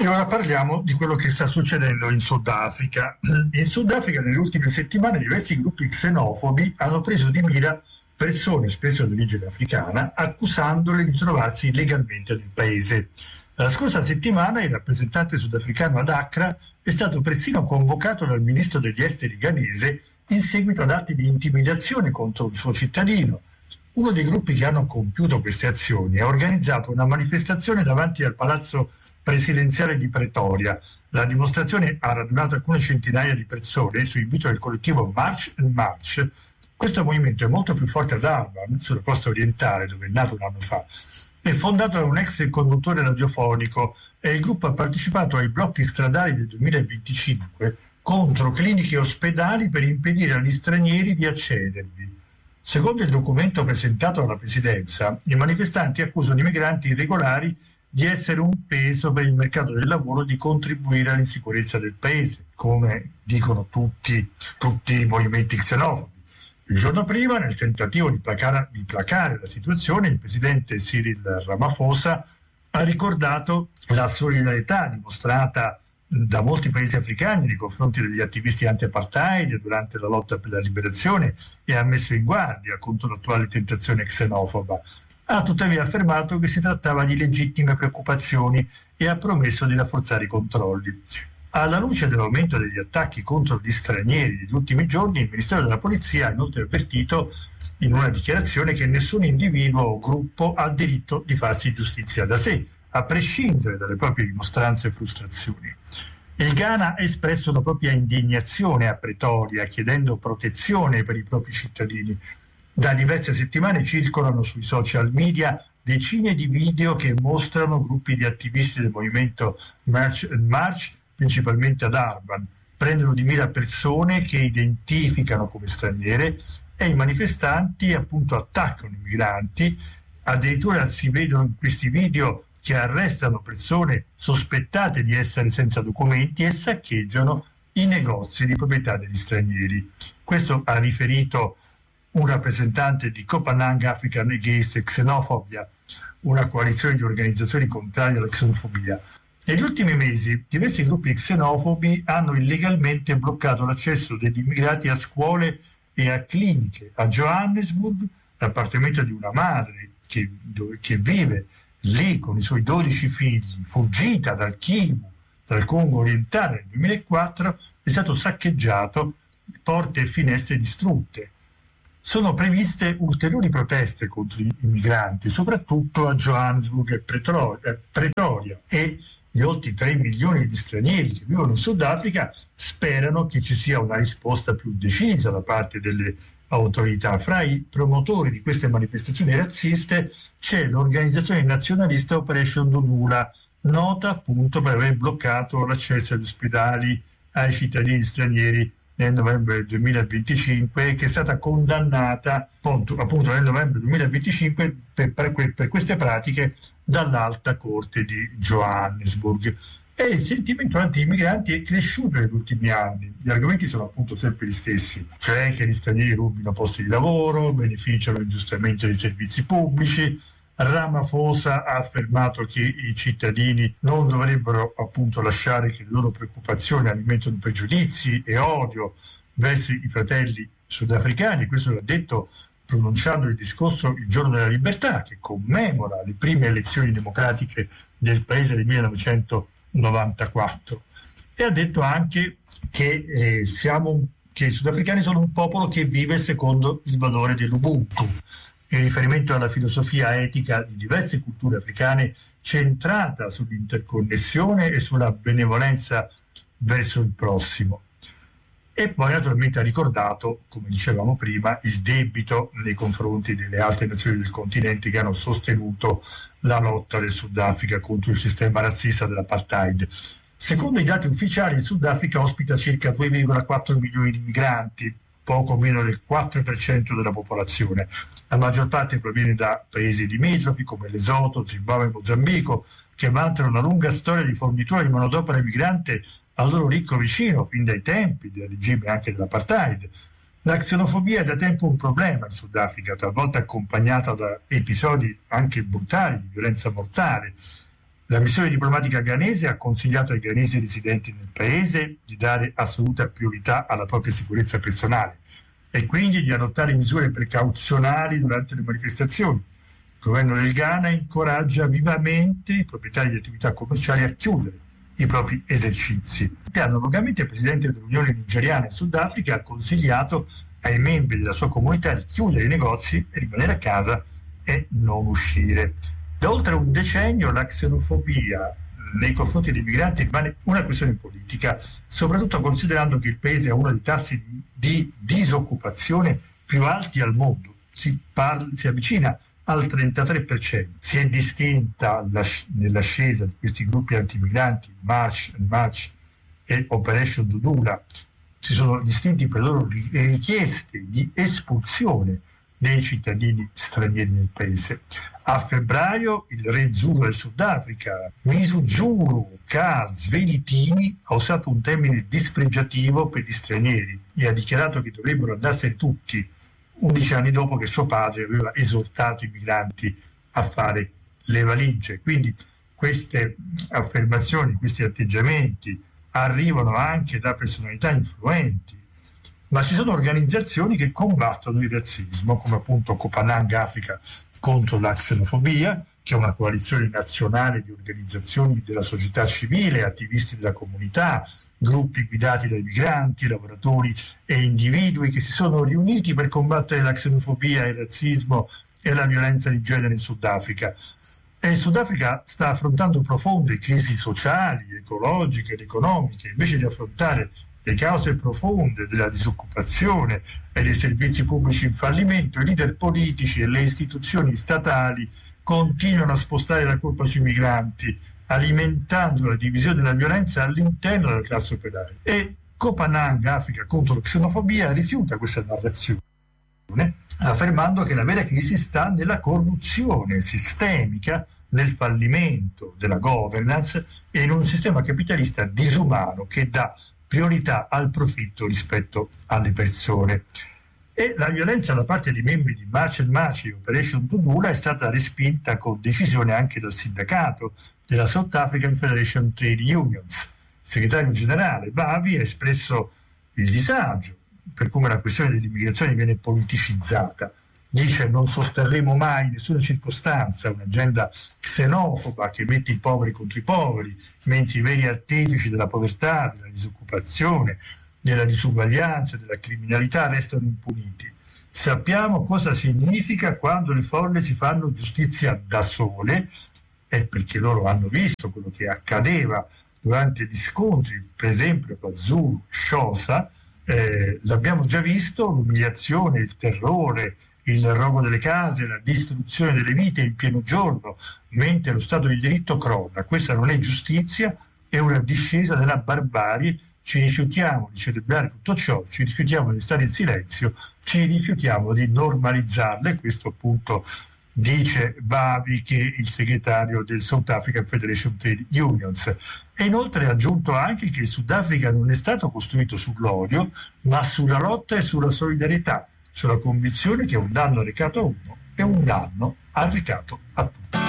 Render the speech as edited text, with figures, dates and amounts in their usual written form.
E ora parliamo di quello che sta succedendo in Sudafrica. In Sudafrica nelle ultime settimane diversi gruppi xenofobi hanno preso di mira persone, spesso di origine africana, accusandole di trovarsi illegalmente nel paese. La scorsa settimana il rappresentante sudafricano ad Accra è stato persino convocato dal ministro degli esteri ghanese in seguito ad atti di intimidazione contro un suo cittadino. Uno dei gruppi che hanno compiuto queste azioni ha organizzato una manifestazione davanti al palazzo presidenziale di Pretoria. La dimostrazione ha radunato alcune centinaia di persone su invito del collettivo March and March. Questo movimento è molto più forte ad Durban, sulla costa orientale, dove è nato un anno fa. È fondato da un ex conduttore radiofonico e il gruppo ha partecipato ai blocchi stradali del 2025 contro cliniche e ospedali per impedire agli stranieri di accedervi. Secondo il documento presentato alla presidenza, i manifestanti accusano i migranti irregolari di essere un peso per il mercato del lavoro e di contribuire all'insicurezza del paese, come dicono tutti i movimenti xenofobi. Il giorno prima, nel tentativo di placare la situazione, il presidente Cyril Ramaphosa ha ricordato la solidarietà dimostrata da molti paesi africani nei confronti degli attivisti anti-apartheid durante la lotta per la liberazione e ha messo in guardia contro l'attuale tentazione xenofoba. Ha tuttavia affermato che si trattava di legittime preoccupazioni e ha promesso di rafforzare i controlli. Alla luce dell'aumento degli attacchi contro gli stranieri degli ultimi giorni, il Ministero della Polizia ha inoltre avvertito in una dichiarazione che nessun individuo o gruppo ha diritto di farsi giustizia da sé, a prescindere dalle proprie dimostranze e frustrazioni. Il Ghana ha espresso la propria indignazione a Pretoria, chiedendo protezione per i propri cittadini. Da diverse settimane circolano sui social media decine di video che mostrano gruppi di attivisti del movimento March and March, principalmente ad Durban, prendono di mira persone che identificano come straniere e i manifestanti appunto attaccano i migranti. Addirittura si vedono in questi video che arrestano persone sospettate di essere senza documenti e saccheggiano i negozi di proprietà degli stranieri. Questo ha riferito un rappresentante di Copenhagen African Against Xenophobia, una coalizione di organizzazioni contrarie alla xenofobia. Negli ultimi mesi diversi gruppi xenofobi hanno illegalmente bloccato l'accesso degli immigrati a scuole e a cliniche. A Johannesburg, l'appartamento di una madre che vive lì con i suoi 12 figli, fuggita dal Kivu, dal Congo orientale nel 2004, è stato saccheggiato, porte e finestre distrutte. Sono previste ulteriori proteste contro i migranti, soprattutto a Johannesburg e Pretoria, e gli oltre 3 milioni di stranieri che vivono in Sudafrica sperano che ci sia una risposta più decisa da parte delle autorità. Fra i promotori di queste manifestazioni razziste c'è l'organizzazione nazionalista Operation Dudula, nota appunto per aver bloccato l'accesso agli ospedali ai cittadini stranieri nel novembre del 2025, che è stata condannata appunto nel novembre 2025 per queste pratiche dall'Alta Corte di Johannesburg. E il sentimento anti-immigranti è cresciuto negli ultimi anni. Gli argomenti sono appunto sempre gli stessi, cioè che gli stranieri rubino posti di lavoro, beneficiano ingiustamente dei servizi pubblici. Ramaphosa ha affermato che i cittadini non dovrebbero appunto lasciare che le loro preoccupazioni alimentino pregiudizi e odio verso i fratelli sudafricani. Questo l'ha detto pronunciando il discorso il giorno della libertà, che commemora le prime elezioni democratiche del paese del 1994, e ha detto anche che i sudafricani sono un popolo che vive secondo il valore dell'Ubuntu, in riferimento alla filosofia etica di diverse culture africane centrata sull'interconnessione e sulla benevolenza verso il prossimo. E poi naturalmente ha ricordato, come dicevamo prima, il debito nei confronti delle altre nazioni del continente che hanno sostenuto la lotta del Sudafrica contro il sistema razzista dell'apartheid. Secondo i dati ufficiali, il Sudafrica ospita circa 2,4 milioni di migranti, poco meno del 4% della popolazione. La maggior parte proviene da paesi limitrofi come Lesotho, Zimbabwe e Mozambico, che vantano una lunga storia di fornitura di manodopera migrante al loro ricco vicino, fin dai tempi del regime anche dell'apartheid. La xenofobia è da tempo un problema in Sudafrica, talvolta accompagnata da episodi anche brutali di violenza mortale. La missione diplomatica ghanese ha consigliato ai ghanesi residenti nel paese di dare assoluta priorità alla propria sicurezza personale e quindi di adottare misure precauzionali durante le manifestazioni. Il governo del Ghana incoraggia vivamente i proprietari di attività commerciali a chiudere i propri esercizi. Analogamente, il presidente dell'Unione Nigeriana in Sudafrica ha consigliato ai membri della sua comunità di chiudere i negozi e rimanere a casa e non uscire. Da oltre un decennio la xenofobia nei confronti dei migranti rimane una questione politica, soprattutto considerando che il paese ha uno dei tassi di disoccupazione più alti al mondo. Si avvicina al 33%. Si è distinta nell'ascesa di questi gruppi antimigranti, March e Operation Dudula. Si sono distinti per le loro richieste di espulsione dei cittadini stranieri nel paese. A febbraio il re Zulu del Sudafrica, Misuzulu Ka Zwelithini, ha usato un termine dispregiativo per gli stranieri e ha dichiarato che dovrebbero andarsene tutti, 11 anni dopo che suo padre aveva esortato i migranti a fare le valigie. Quindi queste affermazioni, questi atteggiamenti arrivano anche da personalità influenti, ma ci sono organizzazioni che combattono il razzismo, come appunto Kopanang Africa contro la xenofobia, che è una coalizione nazionale di organizzazioni della società civile, attivisti della comunità, gruppi guidati dai migranti, lavoratori e individui che si sono riuniti per combattere la xenofobia, il razzismo e la violenza di genere in Sudafrica. E il Sudafrica sta affrontando profonde crisi sociali, ecologiche ed economiche. Invece di affrontare le cause profonde della disoccupazione e dei servizi pubblici in fallimento, i leader politici e le istituzioni statali continuano a spostare la colpa sui migranti, alimentando la divisione della violenza all'interno della classe operaria. E Kopanang Africa contro la xenofobia rifiuta questa narrazione, affermando che la vera crisi sta nella corruzione sistemica, nel fallimento della governance e in un sistema capitalista disumano che dà priorità al profitto rispetto alle persone. E la violenza da parte dei membri di March e Operation Dudula è stata respinta con decisione anche dal sindacato della South African Federation Trade Unions. Il segretario generale Vavi ha espresso il disagio per come la questione dell'immigrazione viene politicizzata. Dice: non sosterremo mai in nessuna circostanza un'agenda xenofoba che mette i poveri contro i poveri, mentre i veri artefici della povertà, della disoccupazione, della disuguaglianza, della criminalità restano impuniti. Sappiamo cosa significa quando le folle si fanno giustizia da sole, perché loro hanno visto quello che accadeva durante gli scontri, per esempio tra Zulu e Xhosa. L'abbiamo già visto, l'umiliazione, il terrore, il rogo delle case, la distruzione delle vite in pieno giorno, mentre lo Stato di diritto crolla. Questa non è giustizia, è una discesa nella barbarie. Ci rifiutiamo di celebrare tutto ciò, ci rifiutiamo di stare in silenzio, ci rifiutiamo di normalizzarle. Questo appunto dice Vavi, che è il segretario del South African Federation Trade Unions. E inoltre ha aggiunto anche che il Sudafrica non è stato costruito sull'odio, ma sulla lotta e sulla solidarietà, sulla convinzione che un danno arrecato a uno è un danno arrecato a tutti.